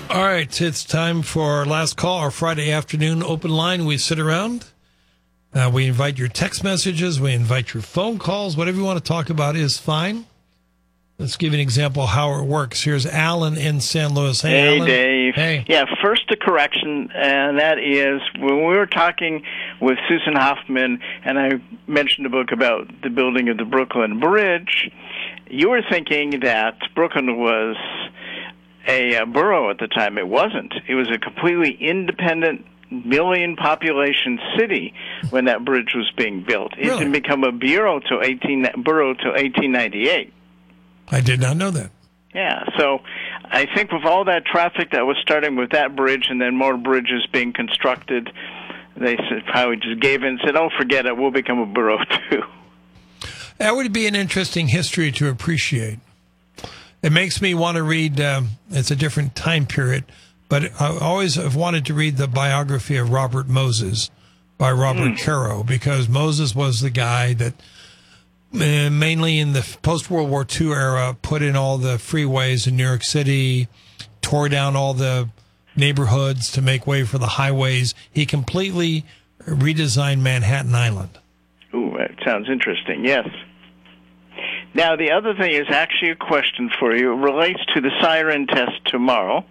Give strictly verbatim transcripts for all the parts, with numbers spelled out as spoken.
All right, it's time for our last call, our Friday afternoon open line. We sit around. Uh, we invite your text messages. We invite your phone calls. Whatever you want to talk about is fine. Let's give you an example of how it works. Here's Alan in San Luis. Hey, hey Alan. Dave. Hey. Yeah, first a correction, and that is when we were talking with Susan Hoffman, and I mentioned a book about the building of the Brooklyn Bridge, you were thinking that Brooklyn was a, a borough at the time. It wasn't. It was a completely independent million population city when that bridge was being built. It Really? didn't become a bureau till eighteen borough till eighteen ninety-eight. I did not know that. Yeah, so I think with all that traffic that was starting with that bridge and then more bridges being constructed, they said, probably just gave in and said, oh, forget it, we'll become a borough too. That would be an interesting history to appreciate. It makes me want to read, um, it's a different time period, but I always have wanted to read the biography of Robert Moses by Robert mm. Caro, because Moses was the guy that Uh, mainly in the post-World War Two era, put in all the freeways in New York City, tore down all the neighborhoods to make way for the highways. He completely redesigned Manhattan Island. Ooh, that sounds interesting, yes. Now, the other thing is actually a question for you. It relates to the siren test tomorrow.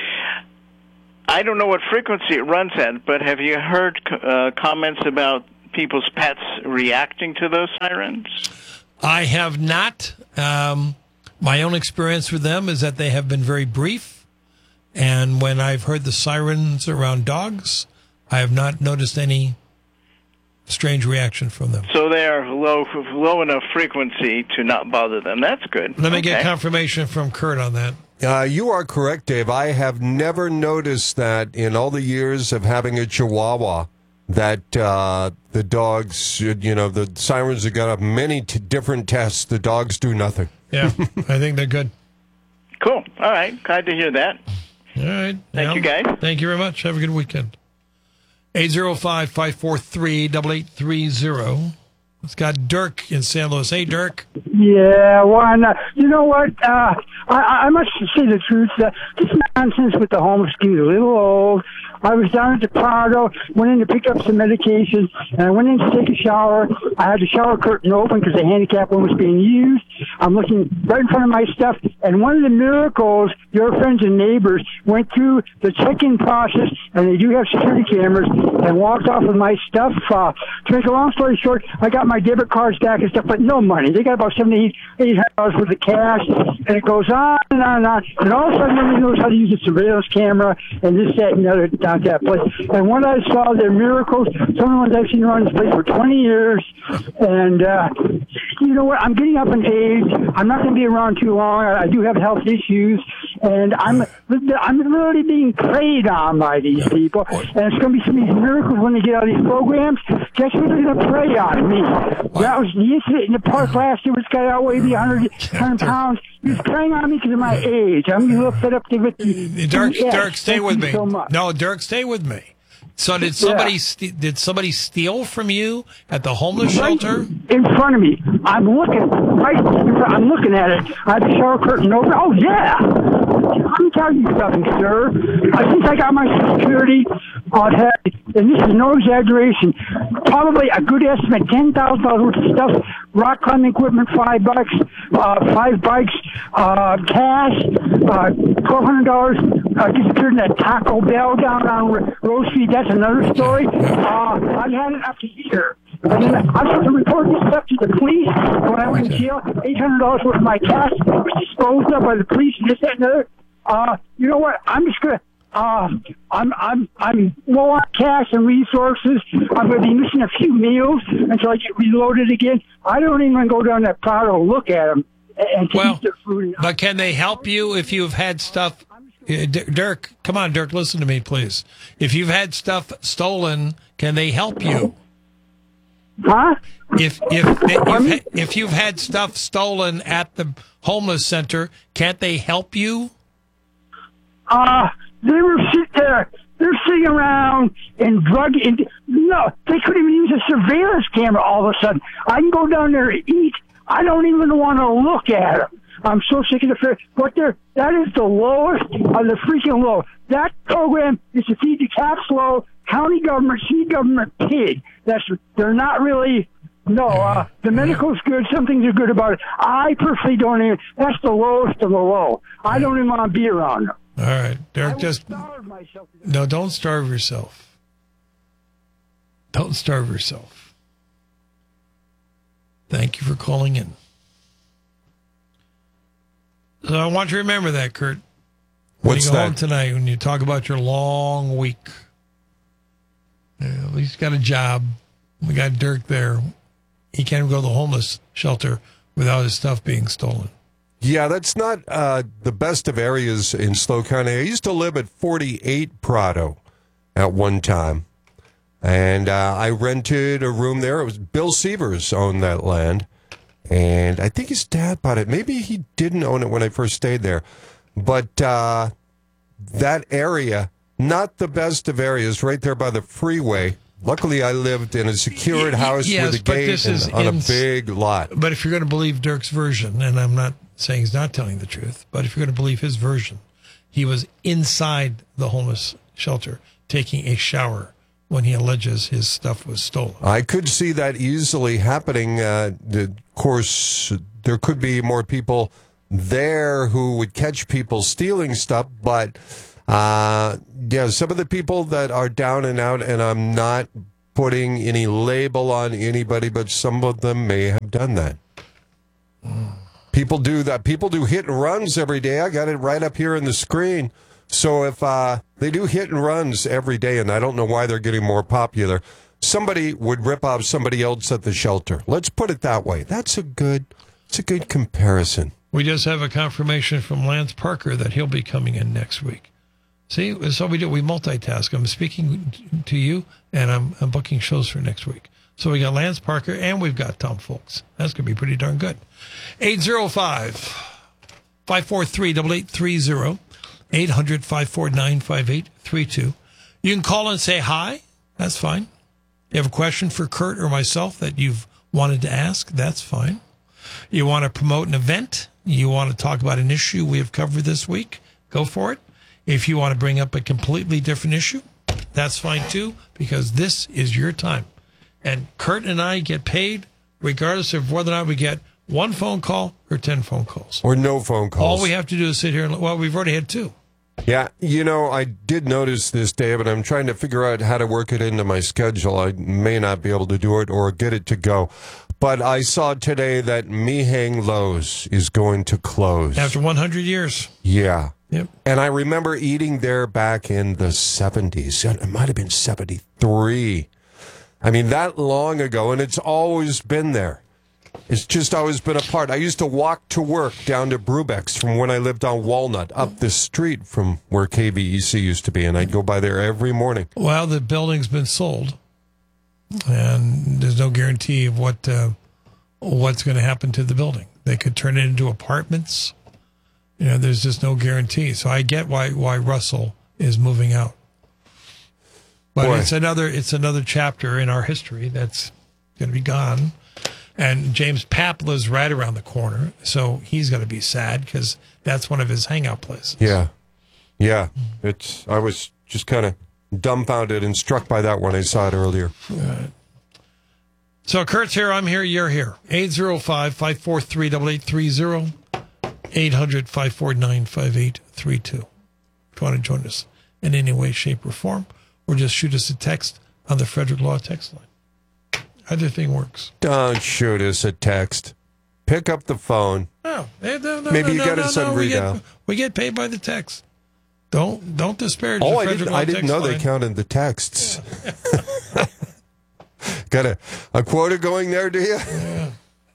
I don't know what frequency it runs at, but have you heard uh, comments about people's pets reacting to those sirens? I have not. Um, my own experience with them is that they have been very brief. And when I've heard the sirens around dogs, I have not noticed any strange reaction from them. So they are low, low enough frequency to not bother them. That's good. Let me okay. get confirmation from Kurt on that. Uh, you are correct, Dave. I have never noticed that in all the years of having a Chihuahua, that uh, the dogs, you know, the sirens have got up many t- different tests. The dogs do nothing. Yeah, I think they're good. Cool. All right. Glad to hear that. All right. Thank Al, you, guys. Thank you very much. Have a good weekend. eight zero five, five four three, eight eight three zero. It's got Dirk in San Luis. Hey, Dirk. Yeah, why not? You know what? Uh, I, I must say the truth. Uh, this nonsense with the homeless is a little old. I was down at the Prado, went in to pick up some medication, and I went in to take a shower. I had the shower curtain open because the handicap one was being used. I'm looking right in front of my stuff, and one of the miracles, your friends and neighbors went through the check-in process, and they do have security cameras, and walked off with my stuff. Uh, to make a long story short, I got my debit cards back and stuff, but no money. They got about seventy-eight hundred dollars worth of cash, and it goes on and on and on. And all of a sudden, nobody knows how to use a surveillance camera, and this, that, and the other down that place. And when I saw their miracles, some of the ones I've seen around this place for twenty years, and uh, you know what? I'm getting up in age. I'm not going to be around too long. I, I do have health issues, and I'm I'm literally being preyed on by these people. And it's going to be some of these miracles when they get out of these programs. Guess what? They're going to prey on me. That was the incident in the park last year. This guy outweighed me one hundred pounds. He was preying on me because of my age. I'm a little fed up with it. Dirk, Dirk, stay Thank with you me. so much. No, Dirk, stay with me. So did somebody Yeah. st- did somebody steal from you at the homeless Right shelter? in front of me. I'm looking right. in front- I'm looking at it. I have the shower curtain open. Oh yeah. Let me tell you something, sir. Uh, since I got my security, I've had, and this is no exaggeration, probably a good estimate, ten thousand dollars worth of stuff. Rock climbing equipment, five bucks, uh, five bikes, uh, cash, uh, twelve hundred dollars. Uh, disappeared in a Taco Bell down on Rose Street. That's another story. Uh, I had it up to here. And then I was to report this stuff to the police. When I went to jail, eight hundred dollars worth of my cash was disposed of by the police. And this, that, and the other. Uh, you know what? I'm just gonna. Uh, I'm I'm I'm low on cash and resources. I'm gonna be missing a few meals until I get reloaded again. I don't even go down that Prado to look at them and to Well, eat their food. but can they help you if you've had stuff? Uh, D- Dirk, come on, Dirk, listen to me, please. If you've had stuff stolen, can they help you? Huh? If if if, if, if you've had stuff stolen at the homeless center, can't they help you? Uh, they were sit there. They're sitting around and drug. And, no, they couldn't even use a surveillance camera all of a sudden. I can go down there and eat. I don't even want to look at them. I'm so sick of the fair. But there, that is the lowest of the freaking low. That program is to feed the caps low, county government, city government paid. That's they're not really. No, uh, the medical's good. Some things are good about it. I personally don't even. That's the lowest of the low. I don't even want to be around them. All right, Derek. I Just starve myself. no. Don't starve yourself. Don't starve yourself. Thank you for calling in. So I want you to remember that, Kurt. When What's you go that? home tonight, when you talk about your long week, you know, at least got a job. We got Dirk there. He can't go to the homeless shelter without his stuff being stolen. Yeah, that's not uh, the best of areas in SLO County. I used to live at forty-eight Prado at one time, and uh, I rented a room there. It was Bill Sievers owned that land, and I think his dad bought it. Maybe he didn't own it when I first stayed there, but uh, that area, not the best of areas, right there by the freeway. Luckily, I lived in a secured house Yes, with a but gate this is and on in- a big lot. But if you're going to believe Dirk's version, and I'm not saying he's not telling the truth, but if you're going to believe his version, he was inside the homeless shelter taking a shower when he alleges his stuff was stolen. I could see that easily happening. Uh, the, of course, there could be more people there who would catch people stealing stuff, but uh, yeah, some of the people that are down and out, and I'm not putting any label on anybody, but some of them may have done that. People do that. People do hit and runs every day. I got it right up here in the screen. So if uh, they do hit and runs every day, and I don't know why they're getting more popular, somebody would rip off somebody else at the shelter. Let's put it that way. That's a good, it's a good comparison. We just have a confirmation from Lance Parker that he'll be coming in next week. See, that's what we do. We multitask. I'm speaking to you, and I'm, I'm booking shows for next week. So we got Lance Parker, and we've got Tom Folks. That's going to be pretty darn good. eight oh five, five four three, eight eight three zero, eight hundred, five four nine, five eight three two. You can call and say hi. That's fine. You have a question for Kurt or myself that you've wanted to ask. That's fine. You want to promote an event. You want to talk about an issue we have covered this week. Go for it. If you want to bring up a completely different issue, that's fine too, because this is your time. And Kurt and I get paid regardless of whether or not we get one phone call or ten phone calls. Or no phone calls. All we have to do is sit here and, well, we've already had two. Yeah, you know, I did notice this, Dave, and I'm trying to figure out how to work it into my schedule. I may not be able to do it or get it to go. But I saw today that Mihang Lowe's is going to close. After one hundred years. Yeah. Yep. And I remember eating there back in the seventies. It might have been seventy-three. I mean, that long ago, and it's always been there. It's just always been a part. I used to walk to work down to Brubeck's from when I lived on Walnut, up the street from where K V E C used to be, and I'd go by there every morning. Well, the building's been sold, and there's no guarantee of what uh, what's going to happen to the building. They could turn it into apartments. You know, there's just no guarantee. So I get why why Russell is moving out. But Boy. it's another it's another chapter in our history that's going to be gone. And James Papp lives right around the corner, so he's going to be sad because that's one of his hangout places. Yeah. Yeah. It's. I was just kind of dumbfounded and struck by that when I saw it earlier. Right. So Kurt's here, I'm here, you're here. eight oh five, five four three, eight eight three zero, eight hundred, five four nine, five eight three two. If you want to join us in any way, shape, or form, or just shoot us a text on the Frederick Law text line. Either thing works. Don't shoot us a text. Pick up the phone. No, no, no, no, Maybe you no, got no, us on no, we redial. get, we get paid by the text. Don't don't disparage Oh, the I Frederick didn't, Law I didn't text know line. they counted the texts. Got a, a quota going there, do you? Yeah.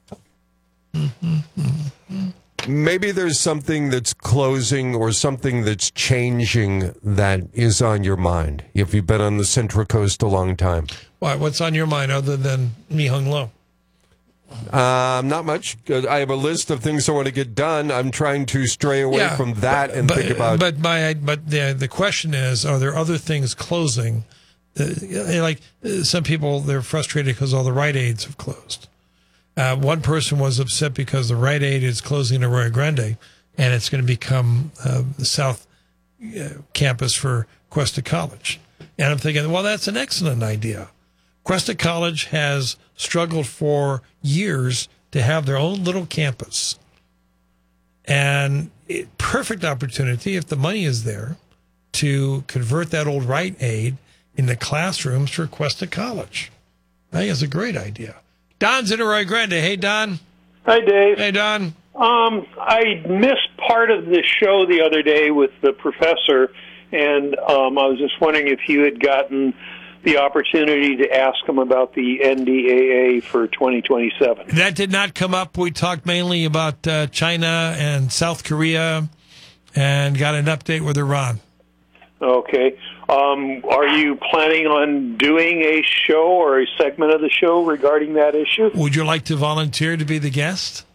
Maybe there's something that's closing or something that's changing that is on your mind if you've been on the Central Coast a long time. Why? What's on your mind other than Mihang Lo? Um, not much. I have a list of things I want to get done. I'm trying to stray away Yeah, from that but, and but, think about. But my but the the question is, are there other things closing? Uh, like uh, some people, they're frustrated because all the Rite Aids have closed, Uh, one person was upset because the Rite Aid is closing in Arroyo Grande, and it's going to become uh, the South uh, campus for Cuesta College. And I'm thinking, well, that's an excellent idea. Cuesta College has struggled for years to have their own little campus. And it, perfect opportunity, if the money is there, to convert that old Rite Aid into classrooms for Cuesta College. I think it's a great idea. Don's in Arroyo Grande. Hey, Don. Hi, Dave. Hey, Don. Um, I missed part of the show the other day with the professor, and um, I was just wondering if you had gotten the opportunity to ask him about the N D A A for twenty twenty-seven. That did not come up. We talked mainly about uh, China and South Korea and got an update with Iran. Okay. Um, are you planning on doing a show or a segment of the show regarding that issue? Would you like to volunteer to be the guest?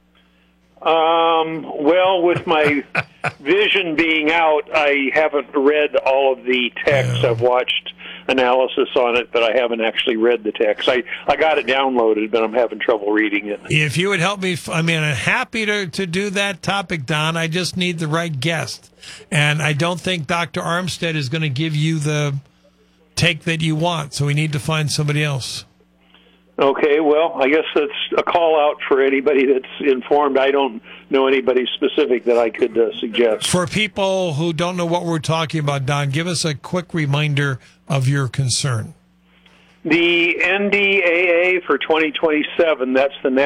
Um, well, with my vision being out, I haven't read all of the text. Yeah. I've watched analysis on it, but I haven't actually read the text. I, I got it downloaded, but I'm having trouble reading it. If you would help me, I mean, I'm happy to, to do that topic, Don. I just need the right guest. And I don't think Doctor Armstead is going to give you the take that you want, so we need to find somebody else. Okay, well, I guess that's a call out for anybody that's informed. I don't know anybody specific that I could uh, suggest. For people who don't know what we're talking about, Don, give us a quick reminder of your concern. The N D A A for twenty twenty-seven, that's the